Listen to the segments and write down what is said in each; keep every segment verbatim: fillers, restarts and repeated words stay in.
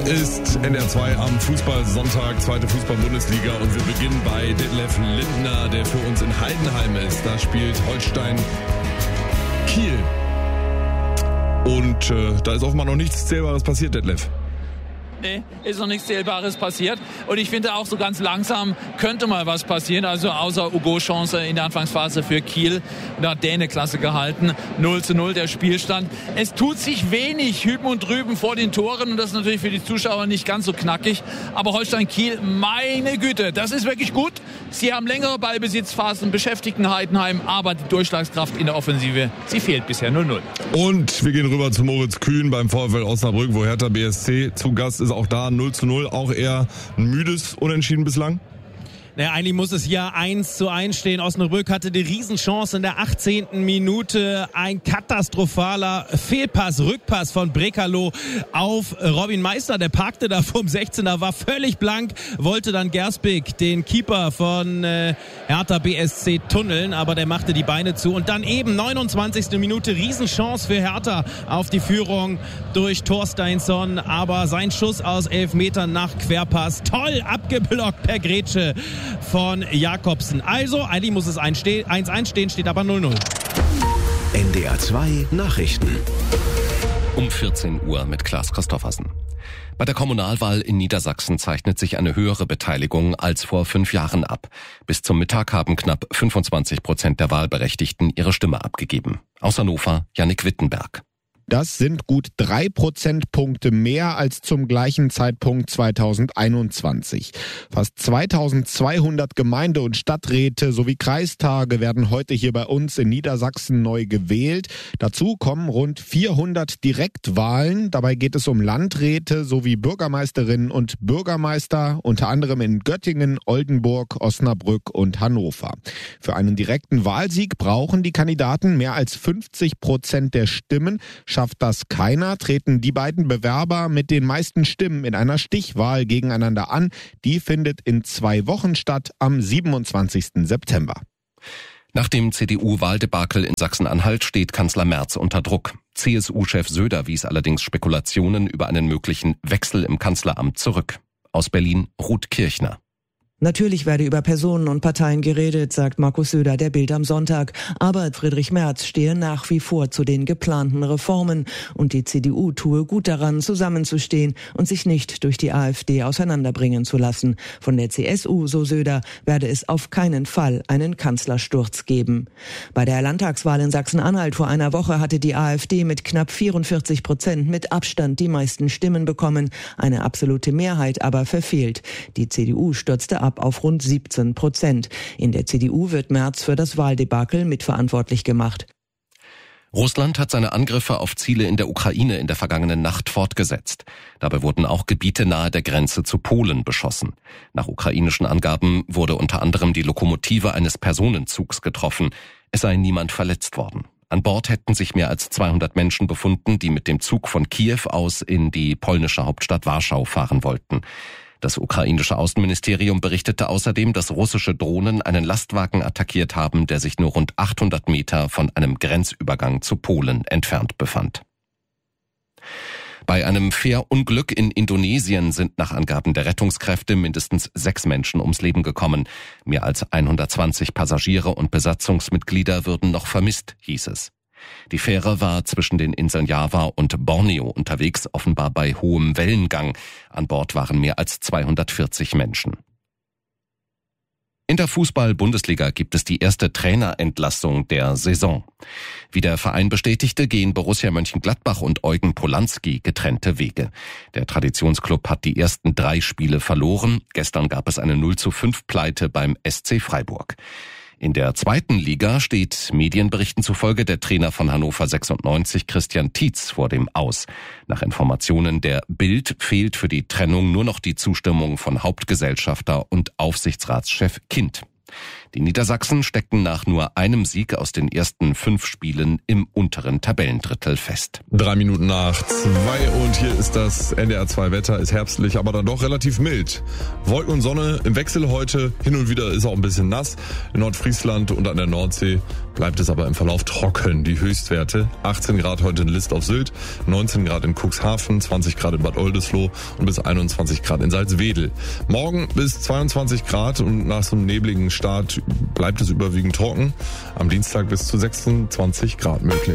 ist N D R zwei am Fußballsonntag, zweite Fußball-Bundesliga, und wir beginnen bei Detlef Lindner, der für uns in Heidenheim ist. Da spielt Holstein Kiel. Und äh, da ist offenbar noch nichts Zählbares passiert, Detlef. Nee, ist noch nichts Zählbares passiert. Und ich finde auch so ganz langsam könnte mal was passieren. Also außer Hugo-Chance in der Anfangsphase für Kiel. Da hat Däne Klasse gehalten. null zu null der Spielstand. Es tut sich wenig hüben und drüben vor den Toren. Und das ist natürlich für die Zuschauer nicht ganz so knackig. Aber Holstein-Kiel, meine Güte, das ist wirklich gut. Sie haben längere Ballbesitzphasen, beschäftigten Heidenheim. Aber die Durchschlagskraft in der Offensive, sie fehlt bisher null null. Und wir gehen rüber zu Moritz Kühn beim VfL Osnabrück, wo Hertha B S C zu Gast ist. Auch da null zu null, auch eher ein müdes Unentschieden bislang. Naja, eigentlich muss es ja eins zu eins stehen. Osnabrück hatte die Riesenchance in der achtzehnten Minute. Ein katastrophaler Fehlpass, Rückpass von Brekalo auf Robin Meister. Der parkte da vom sechzehner, war völlig blank, wollte dann Gersbeck, den Keeper von äh, Hertha B S C, tunneln, aber der machte die Beine zu. Und dann eben neunundzwanzigste Minute, Riesenchance für Hertha auf die Führung durch Thorsteinsson. Aber sein Schuss aus elf Metern nach Querpass, toll abgeblockt per Grätsche von Jakobsen. Also, eigentlich muss es eins eins stehen, steht aber null null. N D R zwei Nachrichten. Um vierzehn Uhr mit Klaas Christoffersen. Bei der Kommunalwahl in Niedersachsen zeichnet sich eine höhere Beteiligung als vor fünf Jahren ab. Bis zum Mittag haben knapp fünfundzwanzig Prozent der Wahlberechtigten ihre Stimme abgegeben. Aus Hannover, Jannik Wittenberg. Das sind gut drei Prozentpunkte mehr als zum gleichen Zeitpunkt zweitausendeinundzwanzig. Fast zweitausendzweihundert Gemeinde- und Stadträte sowie Kreistage werden heute hier bei uns in Niedersachsen neu gewählt. Dazu kommen rund vierhundert Direktwahlen. Dabei geht es um Landräte sowie Bürgermeisterinnen und Bürgermeister, unter anderem in Göttingen, Oldenburg, Osnabrück und Hannover. Für einen direkten Wahlsieg brauchen die Kandidaten mehr als fünfzig Prozent der Stimmen. Schafft das keiner, treten die beiden Bewerber mit den meisten Stimmen in einer Stichwahl gegeneinander an. Die findet in zwei Wochen statt, am siebenundzwanzigsten September. Nach dem C D U-Wahldebakel in Sachsen-Anhalt steht Kanzler Merz unter Druck. C S U-Chef Söder wies allerdings Spekulationen über einen möglichen Wechsel im Kanzleramt zurück. Aus Berlin, Ruth Kirchner. Natürlich werde über Personen und Parteien geredet, sagt Markus Söder der Bild am Sonntag. Aber Friedrich Merz stehe nach wie vor zu den geplanten Reformen. Und die C D U tue gut daran, zusammenzustehen und sich nicht durch die AfD auseinanderbringen zu lassen. Von der C S U, so Söder, werde es auf keinen Fall einen Kanzlersturz geben. Bei der Landtagswahl in Sachsen-Anhalt vor einer Woche hatte die AfD mit knapp vierundvierzig Prozent mit Abstand die meisten Stimmen bekommen. Eine absolute Mehrheit aber verfehlt. Die C D U stürzte ab auf rund siebzehn Prozent. In der C D U wird Merz für das Wahldebakel mitverantwortlich gemacht. Russland hat seine Angriffe auf Ziele in der Ukraine in der vergangenen Nacht fortgesetzt. Dabei wurden auch Gebiete nahe der Grenze zu Polen beschossen. Nach ukrainischen Angaben wurde unter anderem die Lokomotive eines Personenzugs getroffen. Es sei niemand verletzt worden. An Bord hätten sich mehr als zweihundert Menschen befunden, die mit dem Zug von Kiew aus in die polnische Hauptstadt Warschau fahren wollten. Das ukrainische Außenministerium berichtete außerdem, dass russische Drohnen einen Lastwagen attackiert haben, der sich nur rund achthundert Meter von einem Grenzübergang zu Polen entfernt befand. Bei einem Fährunglück in Indonesien sind nach Angaben der Rettungskräfte mindestens sechs Menschen ums Leben gekommen. Mehr als hundertzwanzig Passagiere und Besatzungsmitglieder würden noch vermisst, hieß es. Die Fähre war zwischen den Inseln Java und Borneo unterwegs, offenbar bei hohem Wellengang. An Bord waren mehr als zweihundertvierzig Menschen. In der Fußball-Bundesliga gibt es die erste Trainerentlassung der Saison. Wie der Verein bestätigte, gehen Borussia Mönchengladbach und Eugen Polanski getrennte Wege. Der Traditionsklub hat die ersten drei Spiele verloren. Gestern gab es eine null zu fünf Pleite beim S C Freiburg. In der zweiten Liga steht Medienberichten zufolge der Trainer von Hannover sechsundneunzig, Christian Tietz, vor dem Aus. Nach Informationen der Bild fehlt für die Trennung nur noch die Zustimmung von Hauptgesellschafter und Aufsichtsratschef Kind. Die Niedersachsen steckten nach nur einem Sieg aus den ersten fünf Spielen im unteren Tabellendrittel fest. Drei Minuten nach zwei und hier ist das N D R zwei Wetter. Ist herbstlich, aber dann doch relativ mild. Wolken und Sonne im Wechsel heute. Hin und wieder ist auch ein bisschen nass. In Nordfriesland und an der Nordsee bleibt es aber im Verlauf trocken. Die Höchstwerte achtzehn Grad heute in List auf Sylt, neunzehn Grad in Cuxhaven, zwanzig Grad in Bad Oldesloe und bis einundzwanzig Grad in Salzwedel. Morgen bis zweiundzwanzig Grad und nach so einem nebligen Start bleibt es überwiegend trocken. Am Dienstag bis zu sechsundzwanzig Grad möglich.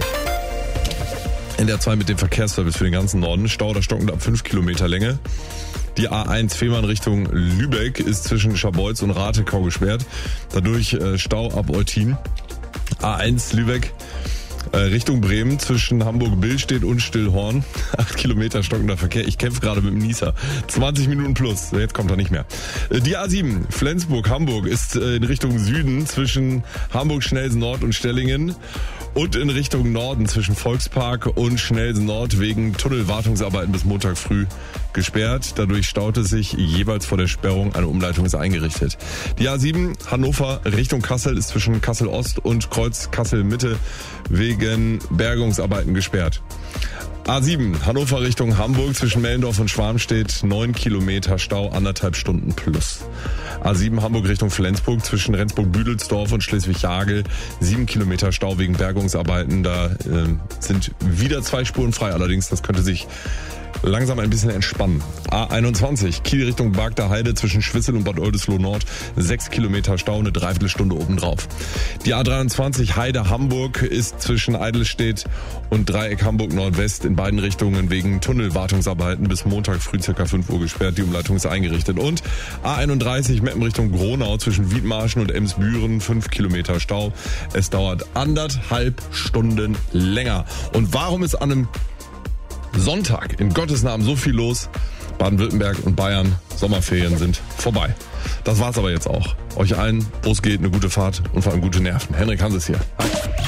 N D R zwei mit dem Verkehrsservice für den ganzen Norden. Stau oder stockend ab fünf Kilometer Länge. Die A eins Fehmarn Richtung Lübeck ist zwischen Scharbeutz und Ratekau gesperrt. Dadurch äh, Stau ab Eutin. A eins Lübeck äh, Richtung Bremen zwischen Hamburg-Billstedt und Stillhorn. Acht Kilometer stockender Verkehr. Ich kämpfe gerade mit dem Nieser. zwanzig Minuten plus. Jetzt kommt er nicht mehr. Äh, die A sieben Flensburg-Hamburg ist äh, in Richtung Süden zwischen Hamburg-Schnelsen-Nord und Stellingen. Und in Richtung Norden zwischen Volkspark und Schnelsen Nord wegen Tunnelwartungsarbeiten bis Montag früh gesperrt. Dadurch staute sich jeweils vor der Sperrung. Eine Umleitung ist eingerichtet. Die A sieben Hannover Richtung Kassel ist zwischen Kassel Ost und Kreuz Kassel Mitte wegen Bergungsarbeiten gesperrt. A sieben Hannover Richtung Hamburg zwischen Mellendorf und Schwarmstedt neun Kilometer Stau, anderthalb Stunden plus. A sieben Hamburg Richtung Flensburg zwischen Rendsburg-Büdelsdorf und Schleswig-Jagel sieben Kilometer Stau wegen Bergungsarbeiten. Da äh, sind wieder zwei Spuren frei, allerdings das könnte sich langsam ein bisschen entspannen. A einundzwanzig Kiel Richtung Bargter Heide zwischen Schwissel und Bad Oldesloe Nord sechs Kilometer Stau, eine Dreiviertelstunde obendrauf. Die A dreiundzwanzig Heide Hamburg ist zwischen Eidelstedt und Dreieck Hamburg Nordwest in beiden Richtungen wegen Tunnelwartungsarbeiten bis Montag früh ca. fünf Uhr gesperrt. Die Umleitung ist eingerichtet. Und A einunddreißig Meppen Richtung Gronau zwischen Wiedmarschen und Emsbüren fünf Kilometer Stau. Es dauert anderthalb Stunden länger. Und warum ist an einem Sonntag in Gottes Namen so viel los? Baden-Württemberg und Bayern, Sommerferien sind vorbei. Das war's aber jetzt auch. Euch allen, wo es geht, eine gute Fahrt und vor allem gute Nerven. Henrik Hanses hier. Hi.